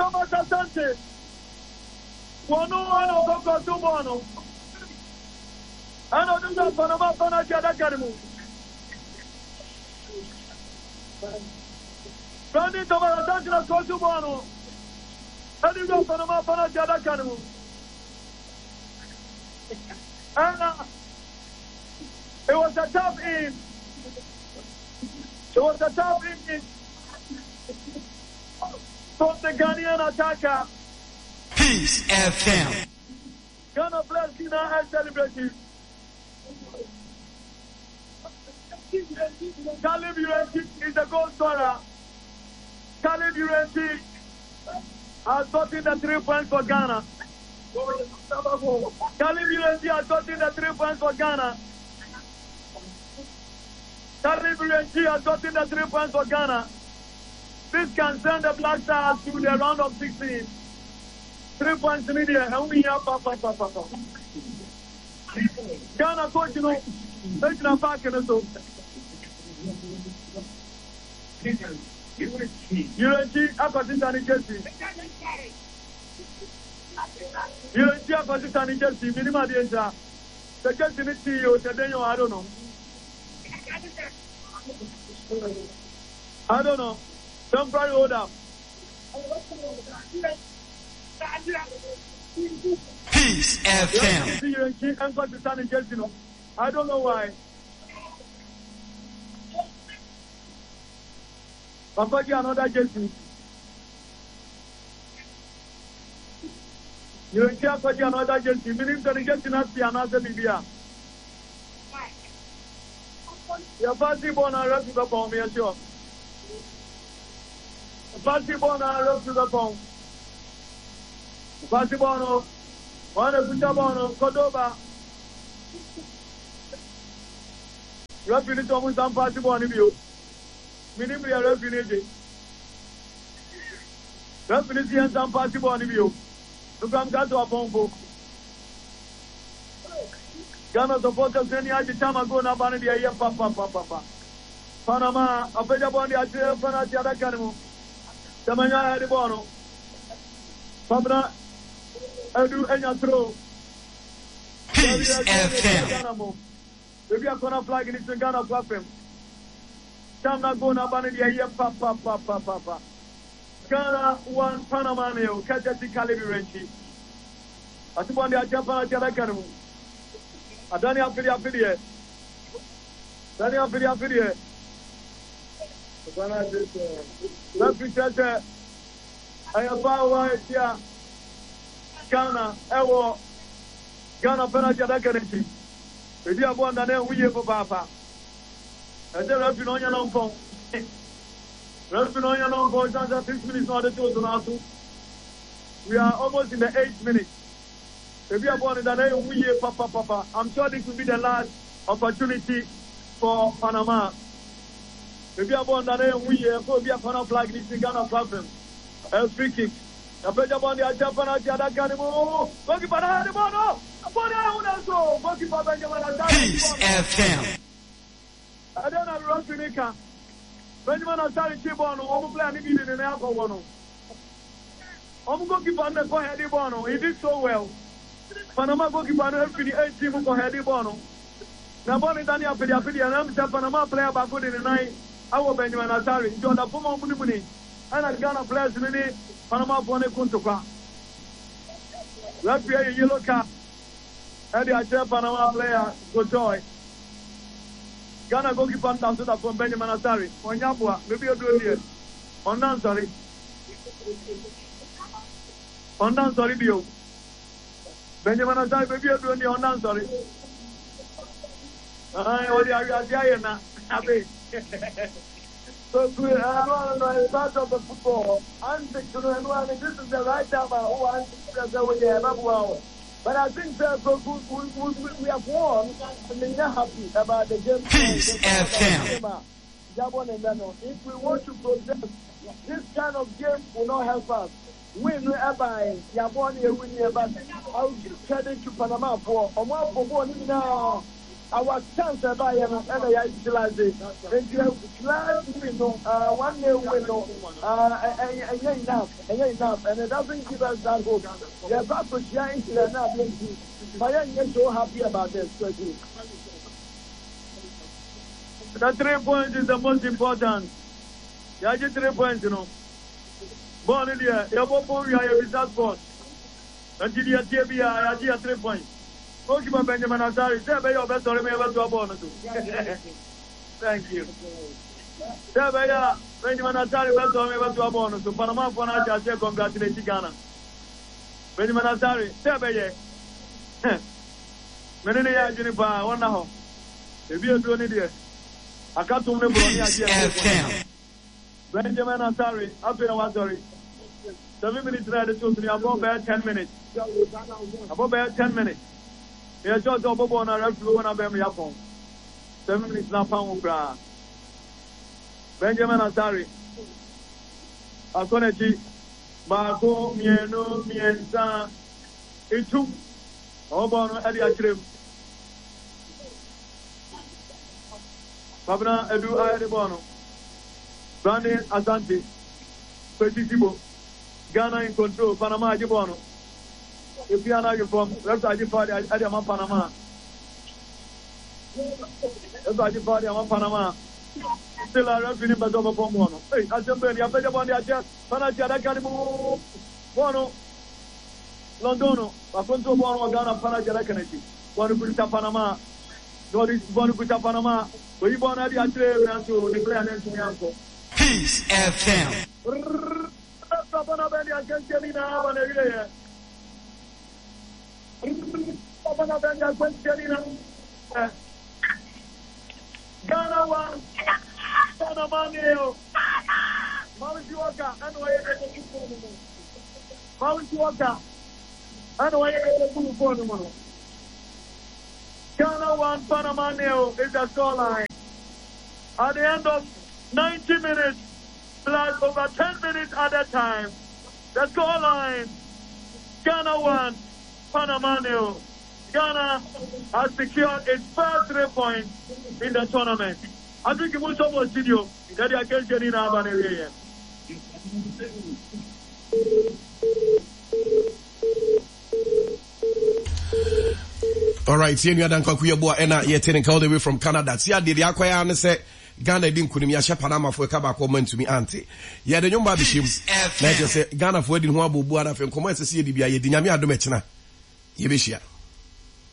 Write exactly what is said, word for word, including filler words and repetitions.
Thomas Asante. One one of the two one. And on the Panama Panama Academy. Brandon Thomas Asante goes to one. And you go Panama Panama Academy. And uh, it was a tough in. It was a tough in from the Ghanaian attacker. Peace F M. Ghana bless Ghana and celebrating. Caleb Urenti is a goal scorer. Caleb Urenti has gotten the three points for Ghana. Caleb Urenti has gotten the three points for Ghana. Caleb Urenti has gotten the three points for Ghana. This can send the Black Stars to the round of sixteen. Three points in India, and we have Papa Papa. Ghana coach, you know, take the back in the soap. Urenti, opposition in Chelsea. Urenti, opposition in Chelsea. Minima Dienza. The Chelsea is C E O, Tedeno, I don't know. I don't know. Temporary order. Peace F M. I don't know why. Papa, another Jesse. You can't put another Jesse. Meaning that the Jesse not be another Libya. Your party born a rest to the bomb, yes, sure. Party born a rest to the bomb. Party born, one of the born, Cordoba. Refuge almost some party born of you. Minimum refuge. Refuge and some party born of you. To come down to a bomb. Ghana supporters any other time ago na bani dia ya papa papa papa. Panama apeja bondi ati pana ti ada kanimu. Tamanya edi bono. Pabra edu enya throw. Peace F M. Maybe a corner flag in the Ghana platform. Time na go na bani dia ya papa papa papa. Ghana one Panama neo catch at the Caleb Urenti. Ati bondi ati pana ti ada kanimu. Adani afili afili ye. Adani afili afili ye. Lepi chete. Ayaba wa etia. Ghana ewo. Ghana pena jada kenechi. Edi abo andane uye po papa. Ede lepi no nya no mpon. Lepi no nya no mpon. Just six minutes no ade to so na so. We are almost in the eighth minute. If you are born in that we papa papa, I'm sure this will be the last opportunity for Panama. If you are born in that we will be a Panama flag in the Ghana platform. A free kick. A better born the Japan at the other Canimo. Goki Panama, no. Peace F M. I don't have Rossinica. Benjamin Asari Chibon, Omo Plan in the Alcohol one. Omo Goki Panda for Heady Bono. He did so well. Panama goalkeeper no every eight team ko heady bono. Na ball ndani ya pedi pedi na mta Panama player ba ko de nine awo Benjamin Asari. Njo da foma muni muni. Ana Ghana players ni Panama bone kunto kwa. Left here yellow card. Heady a Panama player go joy. Ghana goalkeeper down to that from Benjamin Asari. Onyabua maybe you do here. Ondan sorry. Ondan sorry bio. Benjamin Asari, baby, you're doing the on sorry. I already are now. So, I know it's part of the football. I'm the one, this is the right time. Oh, I'm the but I think that we have won and we're not happy about the game. Peace F M. If we want to protect, this kind of game will not help us. Win by Yaboni, win by. I'll give credit to Panama for a more for one now. our chance about you and I utilize it. And you have class window, uh, one day window, uh, and you're enough, and you're enough, and it doesn't give us that hope. You're about to share into the now, but I'm so happy about this. The three points is the most important. You get three points, you know. Born in here, you're born here, you're result force. Until you T B I, I get three points. Okay, Benjamin Azari, say your best or ever to a bonus. Thank you. Say Benjamin Azari, best or ever to a bonus. To Panama for I say congratulations, Ghana. Benjamin Azari, say Many years, Juniper, one now. If you're doing it, I can't remember. Benjamin Azari, up in our story. Seven minutes later, to me, about about ten minutes. About about ten minutes. Yes, just over on a referee when I bear me up on. Seven minutes now, pound bra. Benjamin Azari. Akonechi. Marco, Mieno, Mienza. Itu. Obono, Eddie Achrim. Pabna, Edu Ayebono. Brandon Asante. Petitibo. Ghana in control. Panama, Jibono. If you are not from left side of the Panama, left side of the Panama, still a referee but over from one. Hey, I just been, you have better one, you just, Panaja, Canimu, Bono, Londono, Afonso Bono, Ghana, Panaja, Kennedy, one who put Panama, one who put Panama, but you want to to declare an end. Peace F M. Ghana one, Ghana Maneo, Mount Walker, and why Mount Walker, and why the Ghana one, Panama Neo is the scoreline. At the end of ninety minutes, plus over ten minutes at a time, the scoreline, Ghana one, Panama nil. Ghana has secured its first three points in the tournament. I think it was so much video that they are getting in our area. All right, see you dan kwakuye boa ena ye ten all the way from Canada. See ade the akwaya ne say Ghana din kunim ya hye Panama fo ka ba ko mantumi ante. Ye de nyomba bi shim. Na je say Ghana fo din ho abobu ana fe nkomo esese ye bibia ye di nyame adom e kina. Ye be hia.